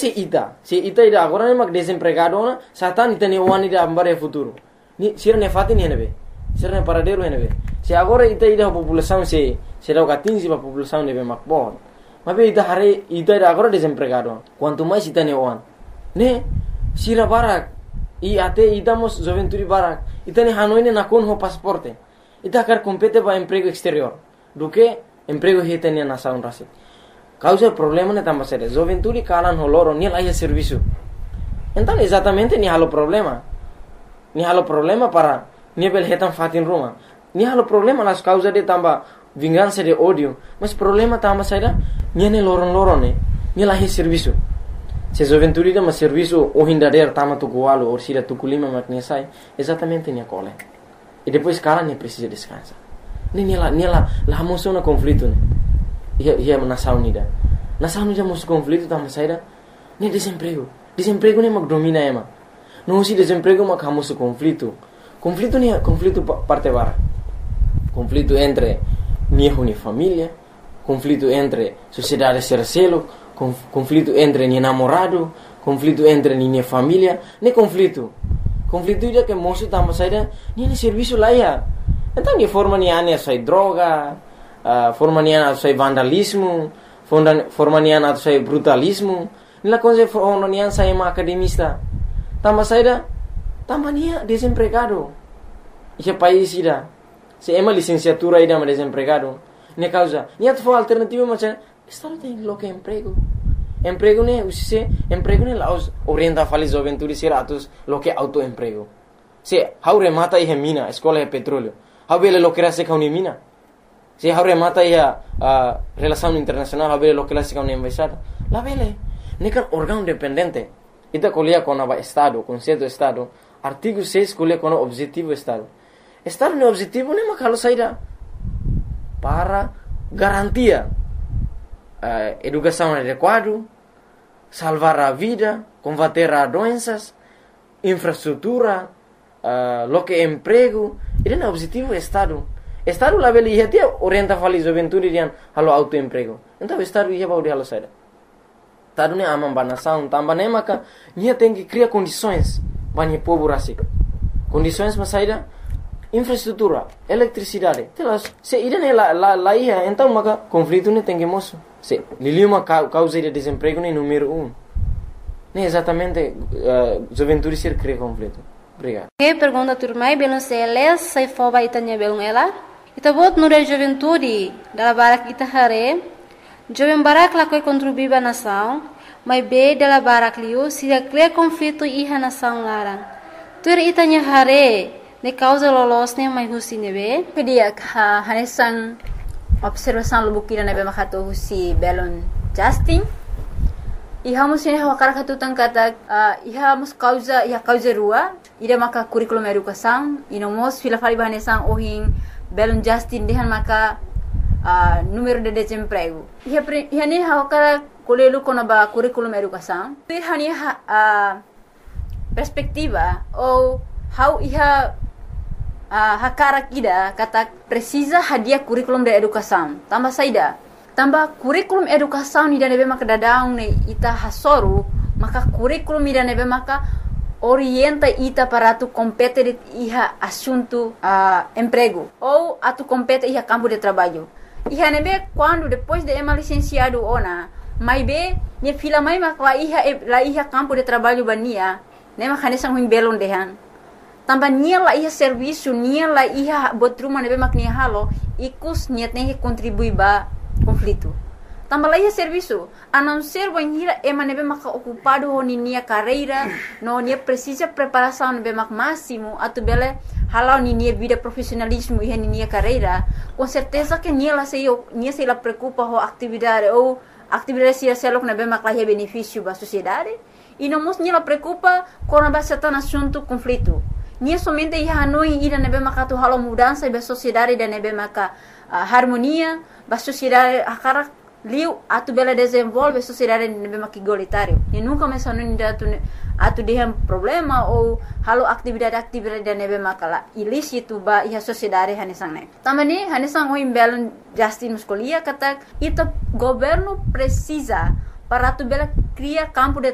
se ita agora nem mag desempregado na satan ita ne wani da ambare futuro ni sira ne fati ne nebe sira ne paradero ne nebe se agora ita população se dá catinzi para população nebe makbon mas ita hare ita agora desempregado quanto mais ita ne wan ne sira barak e até idamos joventuri barak ita ne hanoi ne nakon ho pasporte ita quer compete para emprego exterior do que emprego hita ne nação rasi causa problema ne tambah sério joventuri kalan ho loro ni laia serviço então exatamente ni halo problema para ni bel hetan fatin roma ni halo problema las causa de tambah vingança de ódio mas problema tambah sério ni ne loron ne ni laia serviço se joventuri de mas serviço o hindader tama tu goalo or sira tu kulima makne sai exatamente ni cole e depois kalan ne precisa descansar ni la moção na conflito ne ia nação unida mos conflito tambah saída nem desemprego nem mag domina ema não se desemprego mag hamos conflito nem conflito parte bara conflito entre ni família conflito entre sociedade sercelo conflito entre ni namorado conflito entre ni família nem conflito dia que moço tambah saída ni serviço lá ia então ni forma ni ane sai droga forma nian atau sai vandalismo, forma nian atau sai brutalismo, nila coisa forma nian sai academista, tambah saida, tambah nia desempregado, ia país ida, se ema licenciatura ida mas desempregado, ne causa, nia tu alternativa macam, estado tem lo que emprego ne laos orienta fali joventuri seratus lo que autoemprego, se how remata ia mina, escola ia petróleo, how bele lo que rasa kau ni mina. Se haure mata ia relação internacional habele lo que la se embaixada la vele nekan órgão independente ita colia com a estado conceito estado artigo 6 colia com objetivo estado no objetivo nem makalo saída para garantia educação adequada salvar a vida combater a doenças infraestrutura lo que emprego ide no objetivo Estado la veli ia dia orienta fali joventuri dian halo autoemprego. Então estado ia bau dia halo saída. Estado ne amam banação tambah ne maka nia tem que criar condições bani povo rasik. Condições mas saída infraestrutura, eletricidade. Telas se ida ne la ia então maka conflito ne tem que moço. Se liliuma causa de desemprego ne número 1. Ne exatamente joventuri ser cria conflito. Obrigado. Que pergunta turmai belum seles sai foba itanya belum ela. Ita bot nure juventude dalla barak ita hare. Jovem barak la koi contribuiba nação, mas be dalla barak liu se cria conflito iha nação larang. Tur itanya hare ne causa lolos ne mai husi nebe. Kedia hanesan observação lubukira nebe makato husi belon Justin. Iha musin hawakara katutan kata iha mus causa rua ida maka curriculum educação inomos fila fali bahanesan ohin belum Justin dehan maka número de desemprego iha ni hawakara kolelu kona ba curriculum educação iha ni perspectiva ou how iha hakara kida kata precisa hadiah curriculum de educação tambah saida tambah kurikulum educação ni nebe maka dadang ne ita hasoru maka kurikulum ida nebe maka orienta ita para tu compete iha assunto emprego ou atu compete iha campo de trabalho iha nebe quando depois de ema licenciado ona mai be ne fila mai maka iha campo de trabalho bania ne maka ne sang belon dehan tambah nia la iha serviço nia la iha botruma nebe mak nia halo ikus niat ne contribui ba conflito. Tambah lagi serviço, a não ser banhira ema nebe maka ocupado honi nia carreira, no nia precisa preparação nebe mak máximo, atu bele halau ni nia vida profissionalismo e nia carreira, com certeza que nia se la preocupa ho atividade ou atividade sia selok nebe mak lahi benefício ba sociedade, e não mos nia la preocupa com a setana assunto conflito. Nia somente ia hanoi ida nebe maka tu halau mudança ba sociedade da nebe maka harmonia ba sociedade akara liu atu bela desenvolve sociedade nebe maka igualitário e nunca mais hanoi atu dehem problema ou halau atividade da nebe maka la ilícito ba ia sociedade hanesang nek tamani hanesang o imbelon Justin muscolia kata ita governo precisa para tu bela criar campo de